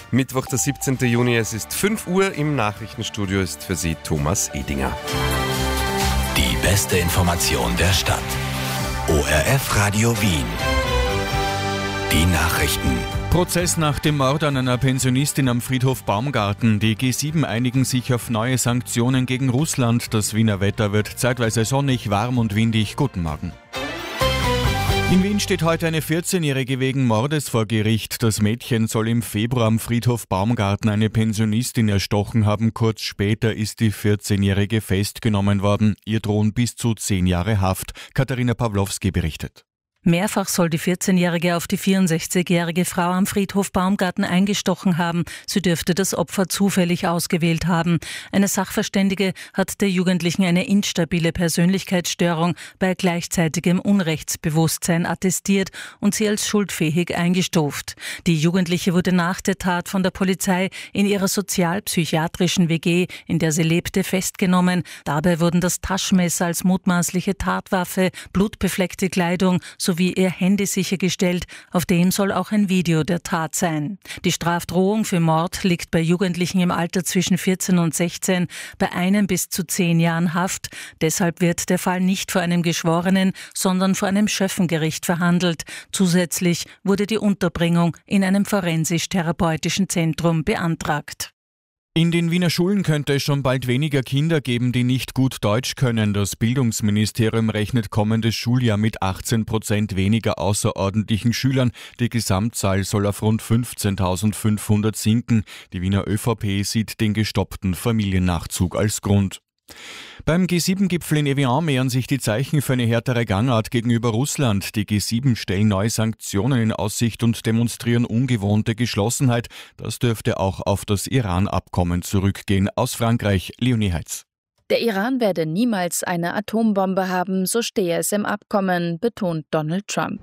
Mittwoch, der 17. Juni, es ist 5 Uhr. Im Nachrichtenstudio ist für Sie Thomas Edinger. Die beste Information der Stadt. ORF Radio Wien. Die Nachrichten. Prozess nach dem Mord an einer Pensionistin am Friedhof Baumgarten. Die G7 einigen sich auf neue Sanktionen gegen Russland. Das Wiener Wetter wird zeitweise sonnig, warm und windig. Guten Morgen. In Wien steht heute eine 14-Jährige wegen Mordes vor Gericht. Das Mädchen soll im Februar am Friedhof Baumgarten eine Pensionistin erstochen haben. Kurz später ist die 14-Jährige festgenommen worden. Ihr drohen bis zu 10 Jahre Haft. Katharina Pawlowski berichtet. Mehrfach soll die 14-Jährige auf die 64-jährige Frau am Friedhof Baumgarten eingestochen haben. Sie dürfte das Opfer zufällig ausgewählt haben. Eine Sachverständige hat der Jugendlichen eine instabile Persönlichkeitsstörung bei gleichzeitigem Unrechtsbewusstsein attestiert und sie als schuldfähig eingestuft. Die Jugendliche wurde nach der Tat von der Polizei in ihrer sozialpsychiatrischen WG, in der sie lebte, festgenommen. Dabei wurden das Taschenmesser als mutmaßliche Tatwaffe, blutbefleckte Kleidung sowie ihr Handy sichergestellt, auf dem soll auch ein Video der Tat sein. Die Strafdrohung für Mord liegt bei Jugendlichen im Alter zwischen 14 und 16 bei 1 bis zu 10 Jahren Haft. Deshalb wird der Fall nicht vor einem Geschworenen, sondern vor einem Schöffengericht verhandelt. Zusätzlich wurde die Unterbringung in einem forensisch-therapeutischen Zentrum beantragt. In den Wiener Schulen könnte es schon bald weniger Kinder geben, die nicht gut Deutsch können. Das Bildungsministerium rechnet kommendes Schuljahr mit 18% weniger außerordentlichen Schülern. Die Gesamtzahl soll auf rund 15.500 sinken. Die Wiener ÖVP sieht den gestoppten Familiennachzug als Grund. Beim G7-Gipfel in Evian mehren sich die Zeichen für eine härtere Gangart gegenüber Russland. Die G7 stellen neue Sanktionen in Aussicht und demonstrieren ungewohnte Geschlossenheit. Das dürfte auch auf das Iran-Abkommen zurückgehen. Aus Frankreich, Leonie Heitz. Der Iran werde niemals eine Atombombe haben, so stehe es im Abkommen, betont Donald Trump.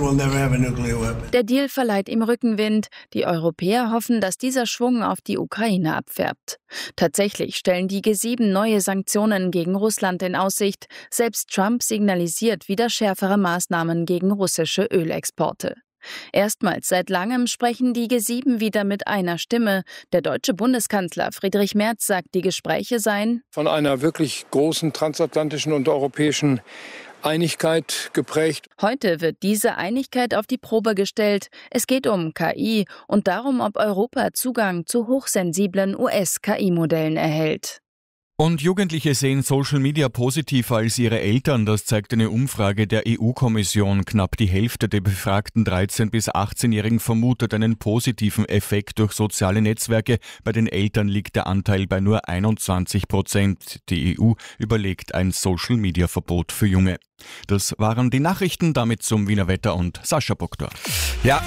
Der Deal verleiht ihm Rückenwind. Die Europäer hoffen, dass dieser Schwung auf die Ukraine abfärbt. Tatsächlich stellen die G7 neue Sanktionen gegen Russland in Aussicht. Selbst Trump signalisiert wieder schärfere Maßnahmen gegen russische Ölexporte. Erstmals seit langem sprechen die G7 wieder mit einer Stimme. Der deutsche Bundeskanzler Friedrich Merz sagt, die Gespräche seien von einer wirklich großen transatlantischen und europäischen Einigkeit geprägt. Heute wird diese Einigkeit auf die Probe gestellt. Es geht um KI und darum, ob Europa Zugang zu hochsensiblen US-KI-Modellen erhält. Und Jugendliche sehen Social Media positiver als ihre Eltern. Das zeigt eine Umfrage der EU-Kommission. Knapp die Hälfte der befragten 13- bis 18-Jährigen vermutet einen positiven Effekt durch soziale Netzwerke. Bei den Eltern liegt der Anteil bei nur 21%. Die EU überlegt ein Social-Media-Verbot für Junge. Das waren die Nachrichten, damit zum Wiener Wetter und Sascha Boktor. Ja,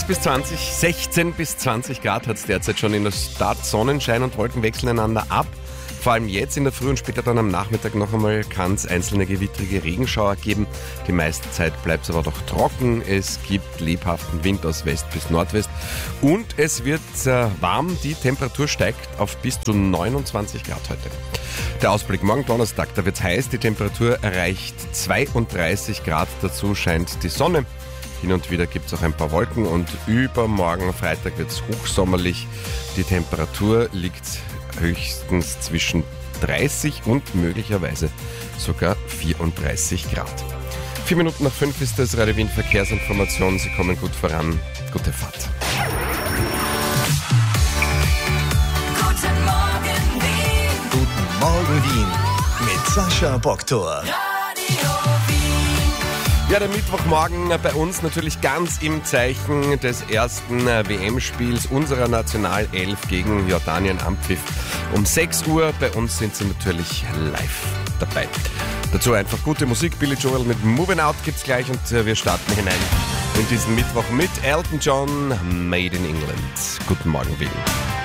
16 bis 20 Grad hat es derzeit schon in der Stadt. Sonnenschein und Wolken wechseln einander ab. Vor allem jetzt in der Früh und später dann am Nachmittag noch einmal kann es einzelne gewittrige Regenschauer geben. Die meiste Zeit bleibt es aber doch trocken. Es gibt lebhaften Wind aus West bis Nordwest und es wird warm. Die Temperatur steigt auf bis zu 29 Grad heute. Der Ausblick morgen Donnerstag, da wird es heiß. Die Temperatur erreicht 32 Grad. Dazu scheint die Sonne. Hin und wieder gibt es auch ein paar Wolken und übermorgen Freitag wird es hochsommerlich. Die Temperatur liegt höchstens zwischen 30 und möglicherweise sogar 34 Grad. 4 Minuten nach 5 ist das Radio Wien Verkehrsinformation. Sie kommen gut voran. Gute Fahrt. Guten Morgen Wien. Guten Morgen Wien. Mit Sascha Boktor. Ja, der Mittwochmorgen bei uns natürlich ganz im Zeichen des ersten WM-Spiels unserer Nationalelf gegen Jordanien am Pfiff. Um 6 Uhr, bei uns sind sie natürlich live dabei. Dazu einfach gute Musik, Billy Joel mit Moving Out gibt's gleich und wir starten hinein in diesen Mittwoch mit Elton John, Made in England. Guten Morgen, Wien.